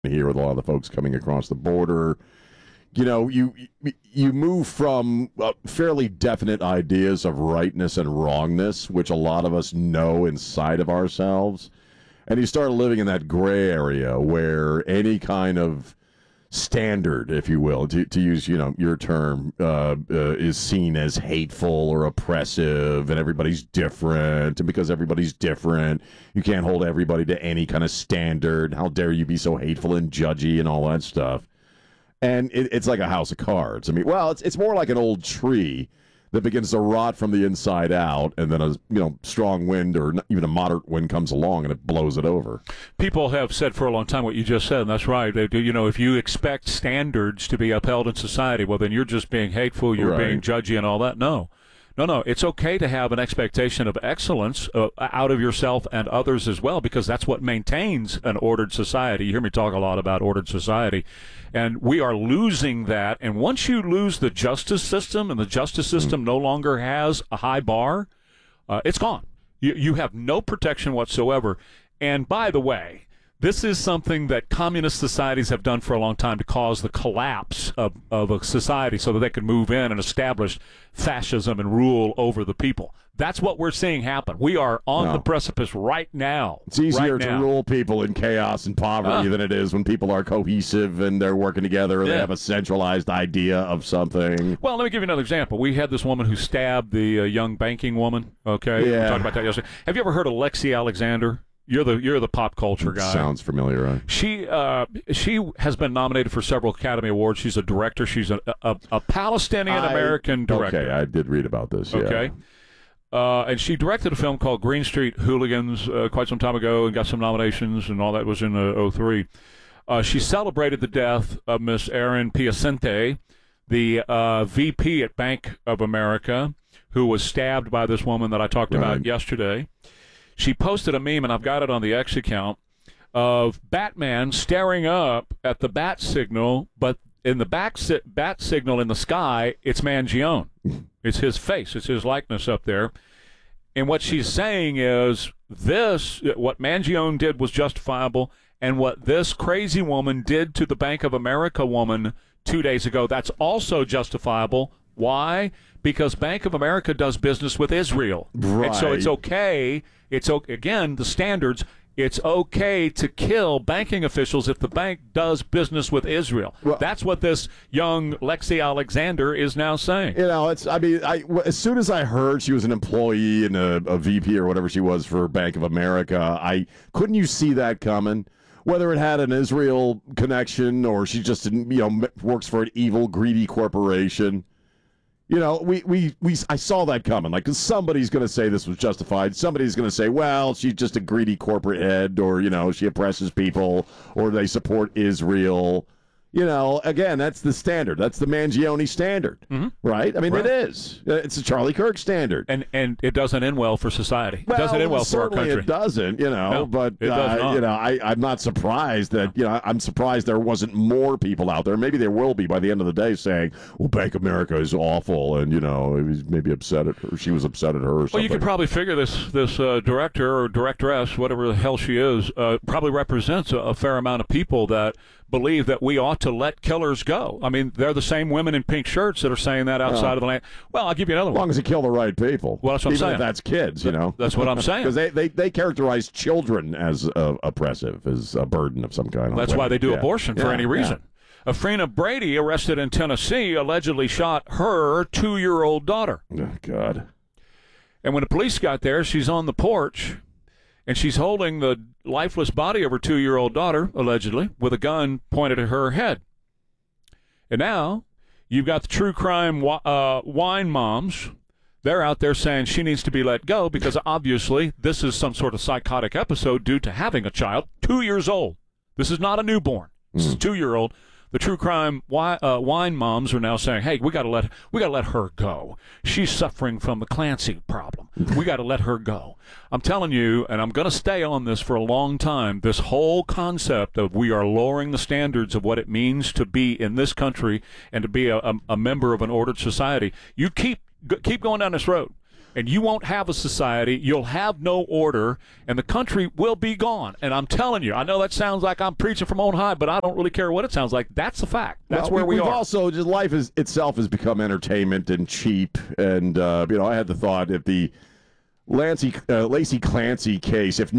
here with a lot of the folks coming across the border. You move from fairly definite ideas of rightness and wrongness, which a lot of us know inside of ourselves, and you start living in that gray area where any kind of standard, if you will, to use your term, is seen as hateful or oppressive, and everybody's different, and because everybody's different, you can't hold everybody to any kind of standard. How dare you be so hateful and judgy and all that stuff? And it's like a house of cards. I mean, well, it's more like an old tree that begins to rot from the inside out, and then a strong wind or even a moderate wind comes along and it blows it over. People have said for a long time what you just said, and that's right. They do, if you expect standards to be upheld in society, well, then you're just being hateful, you're being judgy and all that. No. It's okay to have an expectation of excellence out of yourself and others as well, because that's what maintains an ordered society. You hear me talk a lot about ordered society, and we are losing that. And once you lose the justice system, and the justice system no longer has a high bar, it's gone. You have no protection whatsoever. And by the way, this is something that communist societies have done for a long time to cause the collapse of a society so that they can move in and establish fascism and rule over the people. That's what we're seeing happen. We are on the precipice right now. It's easier to rule people in chaos and poverty than it is when people are cohesive and they're working together and they have a centralized idea of something. Well, let me give you another example. We had this woman who stabbed the young banking woman. Okay, we talked about that yesterday. Have you ever heard of Lexi Alexander? You're the pop culture guy. Sounds familiar, right? She has been nominated for several Academy Awards. She's a director. She's a Palestinian-American director. Okay, I did read about this. Okay. And she directed a film called Green Street Hooligans quite some time ago and got some nominations, and all that was in 2003. She celebrated the death of Miss Erin Piacente, the VP at Bank of America, who was stabbed by this woman that I talked about yesterday. She posted a meme, and I've got it on the X account, of Batman staring up at the bat signal, but in the bat signal in the sky, it's Mangione. It's his face. It's his likeness up there. And what she's saying is what Mangione did was justifiable, and what this crazy woman did to the Bank of America woman 2 days ago, that's also justifiable. Why? Because Bank of America does business with Israel. Right. And so it's okay. Again, the standards, it's okay to kill banking officials if the bank does business with Israel. Well, that's what this young Lexi Alexander is now saying. As soon as I heard she was an employee and a VP or whatever she was for Bank of America, couldn't you see that coming? Whether it had an Israel connection or she just works for an evil, greedy corporation. I saw that coming. Like, 'cause somebody's going to say this was justified. Somebody's going to say, well, she's just a greedy corporate head, or, she oppresses people, or they support Israel. Again, that's the standard. That's the Mangione standard, right? I mean, it is. It's a Charlie Kirk standard. And it doesn't end well for society. Well, it doesn't end well for our country. It doesn't, No, but, it does not. I'm not surprised that, I'm surprised there wasn't more people out there. Maybe there will be by the end of the day saying, well, Bank of America is awful, and, he was maybe upset at her. She was upset at her or something. Well, you could probably figure this director or directress, whatever the hell she is, probably represents a fair amount of people that believe that we ought to let killers go. I mean, they're the same women in pink shirts that are saying that outside of the land. Well, I'll give you another one. As long as you kill the right people. Well, that's what I'm saying. Even if that's kids, That's what I'm saying. Because they characterize children as oppressive, as a burden of some kind. That's why they do abortion for any reason. Afrina Brady, arrested in Tennessee, allegedly shot her 2-year-old daughter. Oh, God. And when the police got there, she's on the porch, and she's holding the lifeless body of her 2-year-old daughter, allegedly, with a gun pointed at her head. And now you've got the true crime wine moms. They're out there saying she needs to be let go because obviously this is some sort of psychotic episode due to having a child, 2 years old. This is not a newborn. This is a 2-year-old. The true crime wine moms are now saying, "Hey, we got to let her go. She's suffering from the Clancy problem. We got to let her go." I'm telling you, and I'm going to stay on this for a long time. This whole concept of we are lowering the standards of what it means to be in this country and to be a member of an ordered society. You keep going down this road. and you won't have a society, you'll have no order, and the country will be gone. And I'm telling you, I know that sounds like I'm preaching from on high, but I don't really care what it sounds like. That's a fact. That's where we are. Also, just life itself has become entertainment and cheap. And, I had the thought if the Lacey Clancy case, if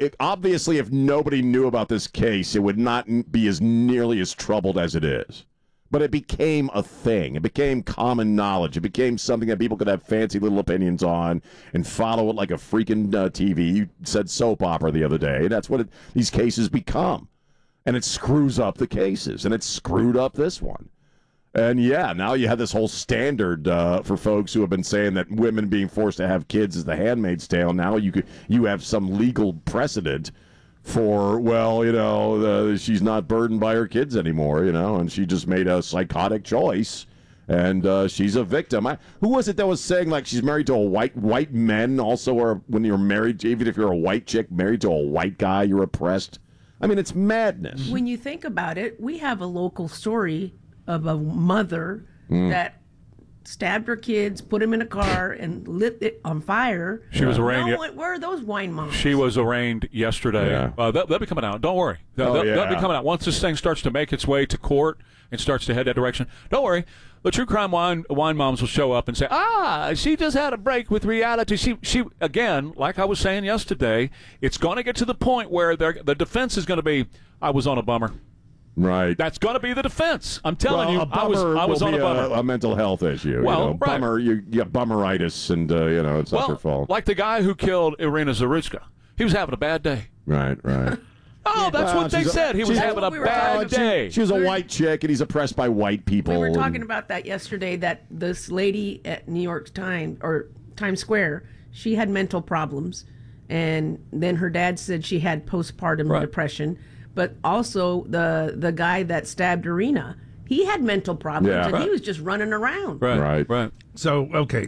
nobody knew about this case, it would not be as nearly as troubled as it is. But it became a thing. It became common knowledge. It became something that people could have fancy little opinions on and follow it like a freaking TV. You said soap opera the other day. That's what these cases become. And it screws up the cases. And it screwed up this one. And, yeah, now you have this whole standard for folks who have been saying that women being forced to have kids is the Handmaid's Tale. Now you have some legal precedent for, she's not burdened by her kids anymore, and she just made a psychotic choice, and she's a victim. Who was it that was saying, like, she's married to a white men also, or when you're married, even if you're a white chick married to a white guy, you're oppressed? I mean, it's madness. When you think about it, we have a local story of a mother that stabbed her kids, put them in a car, and lit it on fire. She was arraigned. Where are those wine moms? She was arraigned yesterday. Yeah. They'll be coming out. Don't worry. They'll be coming out. Once this thing starts to make its way to court and starts to head that direction, don't worry. The true crime wine moms will show up and say, she just had a break with reality. She again, like I was saying yesterday, it's going to get to the point where the defense is going to be, I was on a bummer. Right. That's going to be the defense. I'm telling you, I was on a bummer. A mental health issue. Well, right. Bummer, you get bummeritis, and, it's not your fault. Like the guy who killed Irina Zarichka. He was having a bad day. Right. That's what they said. He was having a bad day. She was a white chick, and he's oppressed by white people. We were talking about that yesterday, that this lady at New York Times Square, she had mental problems, and then her dad said she had postpartum depression. But also the guy that stabbed Irina, he had mental problems, and he was just running around. Right. So, okay,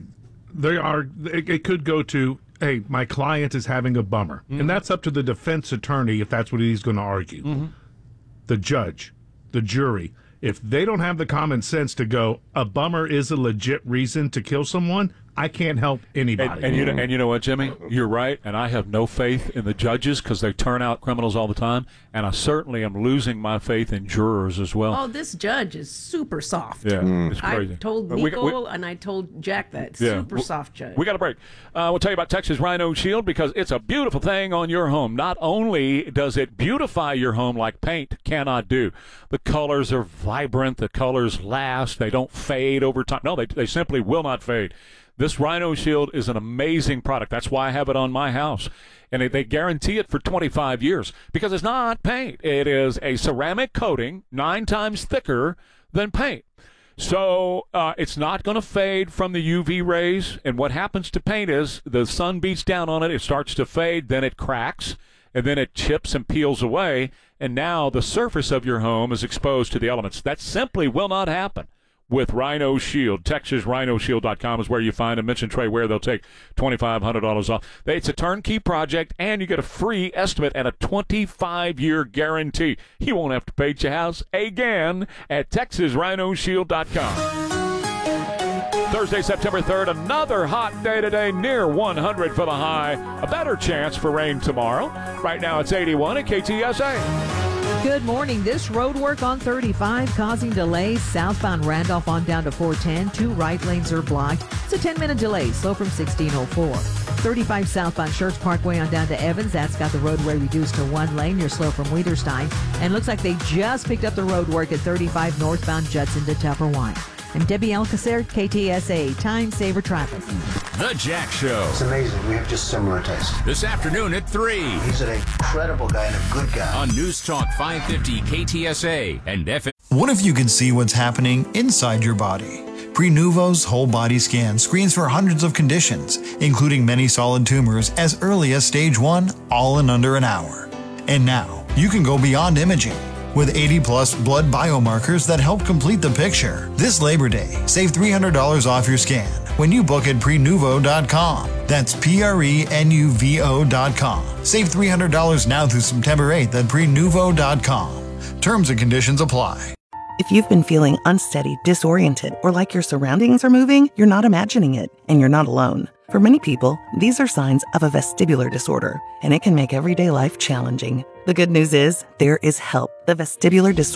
it could go to, hey, my client is having a bummer. Mm-hmm. And that's up to the defense attorney if that's what he's going to argue. Mm-hmm. The judge, the jury, if they don't have the common sense to go, a bummer is a legit reason to kill someone, I can't help anybody. And you know what, Jimmy? You're right, and I have no faith in the judges because they turn out criminals all the time, and I certainly am losing my faith in jurors as well. Oh, this judge is super soft. Yeah, it's crazy. I told Nico and I told Jack that. Super soft judge. We got a break. We'll tell you about Texas Rhino Shield because it's a beautiful thing on your home. Not only does it beautify your home like paint cannot do, the colors are vibrant, the colors last, they don't fade over time. No, they simply will not fade. This Rhino Shield is an amazing product. That's why I have it on my house. And they guarantee it for 25 years because it's not paint. It is a ceramic coating 9 times thicker than paint. So it's not going to fade from the UV rays. And what happens to paint is the sun beats down on it, it starts to fade, then it cracks, and then it chips and peels away. And now the surface of your home is exposed to the elements. That simply will not happen with Rhino Shield. TexasRhinoShield.com is where you find them. Mention Trey Ware. They'll take $2,500 off. It's a turnkey project, and you get a free estimate and a 25-year guarantee. You won't have to paint your house again at TexasRhinoShield.com. Thursday, September 3rd, another hot day today, near 100 for the high. A better chance for rain tomorrow. Right now it's 81 at KTSA. Good morning. This road work on 35 causing delays. Southbound Randolph on down to 410. 2 right lanes are blocked. It's a 10-minute delay, slow from 1604. 35 southbound Schertz Parkway on down to Evans. That's got the roadway reduced to 1 lane. You're slow from Wiederstein. And looks like they just picked up the road work at 35 northbound Judson to Tupperwine. I'm Debbie Alcacer, KTSA, Time Saver Traffic. The Jack Show. It's amazing. We have just similar tastes. This afternoon at 3. He's an incredible guy and a good guy. On News Talk 550 KTSA and FM. What if you could see what's happening inside your body? Prenuvo's whole body scan screens for hundreds of conditions, including many solid tumors as early as stage 1, all in under an hour. And now, you can go beyond imaging. With 80-plus blood biomarkers that help complete the picture. This Labor Day, save $300 off your scan when you book at Prenuvo.com. That's Prenuvo.com. Save $300 now through September 8th at Prenuvo.com. Terms and conditions apply. If you've been feeling unsteady, disoriented, or like your surroundings are moving, you're not imagining it, and you're not alone. For many people, these are signs of a vestibular disorder, and it can make everyday life challenging. The good news is there is help. The vestibular disorder